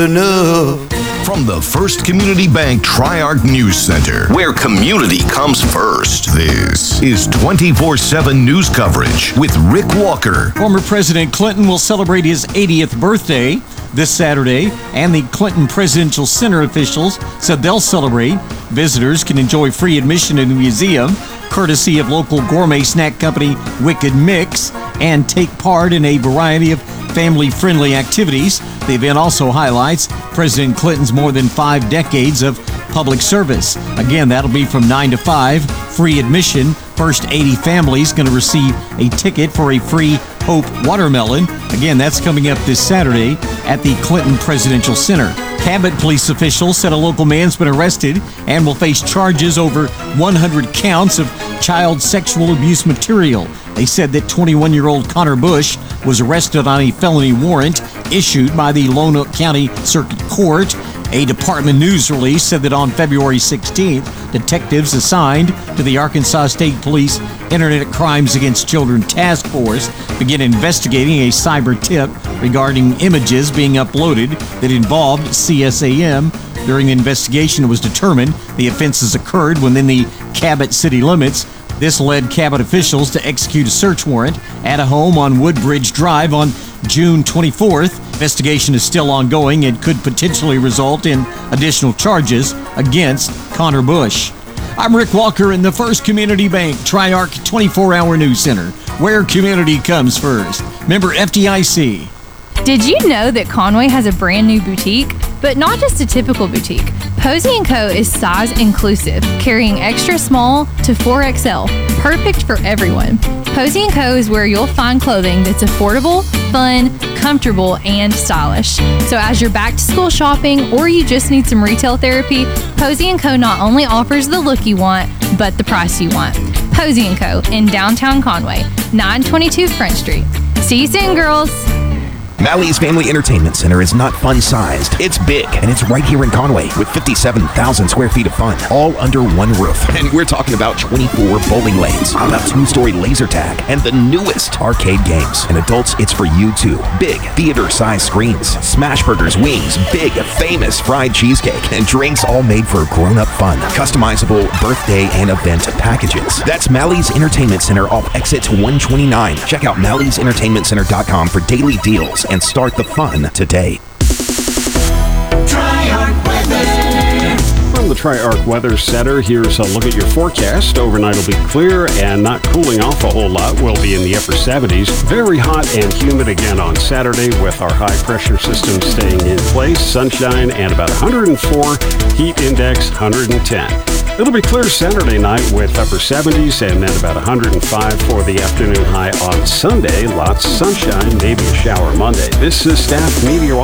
enough. From the First Community Bank Tri-Arc News Center, where community comes first, this is 24/7 news coverage with Rick Walker. Former President Clinton will celebrate his 80th birthday this Saturday, and the Clinton Presidential Center officials said they'll celebrate. Visitors can enjoy free admission in the museum, courtesy of local gourmet snack company Wicked Mix, and take part in a variety of family-friendly activities. The event also highlights President Clinton's more than 5 decades of public service. Again, that'll be from 9 to 5, free admission. First 80 families going to receive a ticket for a free Hope watermelon. Again, that's coming up this Saturday at the Clinton Presidential Center. Cabot police officials said a local man's been arrested and will face charges over 100 counts of child sexual abuse material. They said that 21-year-old Connor Bush was arrested on a felony warrant issued by the Lonoke County Circuit Court. A department news release said that on February 16th, detectives assigned to the Arkansas State Police Internet Crimes Against Children Task Force began investigating a cyber tip regarding images being uploaded that involved CSAM. During the investigation, it was determined the offenses occurred within the Cabot city limits. This led Cabot officials to execute a search warrant at a home on Woodbridge Drive on June 24th. Investigation is still ongoing and could potentially result in additional charges against Connor Bush. I'm Rick Walker in the First Community Bank Tri-Arc 24-hour News Center, where community comes first. Member FDIC. Did you know that Conway has a brand new boutique? But not just a typical boutique. Posey & Co. is size inclusive, carrying extra small to 4XL, perfect for everyone. Posey & Co. is where you'll find clothing that's affordable, fun, comfortable, and stylish. So as you're back to school shopping or you just need some retail therapy, Posey & Co. not only offers the look you want, but the price you want. Posey & Co. in downtown Conway, 922 Front Street. See you soon, girls. Mally's Family Entertainment Center is not fun-sized. It's big, and it's right here in Conway with 57,000 square feet of fun, all under one roof. And we're talking about 24 bowling lanes, a 2-story laser tag, and the newest arcade games. And adults, it's for you too. Big, theater-sized screens, smash burgers, wings, big, famous fried cheesecake, and drinks all made for grown-up fun. Customizable birthday and event packages. That's Mally's Entertainment Center off exit 129. Check out mallysentertainmentcenter.com for daily deals and start the fun today. Tri-Arc Weather. From the Tri-Arc Weather Center, here's a look at your forecast. Overnight will be clear and not cooling off a whole lot. We'll be in the upper 70s. Very hot and humid again on Saturday with our high pressure system staying in place. Sunshine and about 104. Heat index 110. It'll be clear Saturday night with upper 70s and then about 105 for the afternoon high on Sunday. Lots of sunshine, maybe a shower Monday. This is staff meteorologist